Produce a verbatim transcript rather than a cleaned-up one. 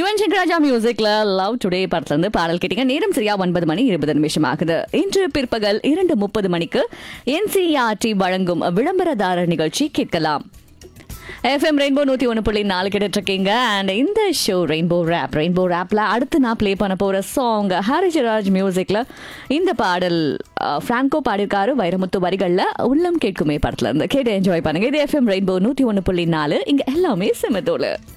யுவன் சங்கர் ராஜா மியூசிக்ல love today படத்துல இருந்து பாடல் கேட்டீங்க. நேரம் சரியா ஒன்பது மணி இருபது நிமிஷம் ஆகுது. இன்று பிற்பகல் இரண்டு முப்பது மணிக்கு என்சிஆர்டி வழங்கும் விளம்பரதாரர் நிகழ்ச்சி கேட்கலாம். எஃப்எம் ரெயின்போ நூத்தி ஒன்று புள்ளி நாலு கேட்டுட்டு இருக்கீங்க. அண்ட் இந்த ஷோ ரெயின்போ ரேப். ரெயின்போ ரேப்ல அடுத்து நான் பிளே பண்ண போற சாங் ஹரிஜராஜ் மியூசிக்ல இந்த பாடல் பிராங்கோ பாடிருக்காரு. வைரமுத்து வரிகள்ல உள்ளம் கேட்குமே படத்துல இருந்து கேட்டு என்ஜாய் பண்ணுங்க. இது எஃப்எம் ரெயின்போ நூத்தி ஒன்று புள்ளி நாலு. இங்க எல்லாமே சிமத்தோல.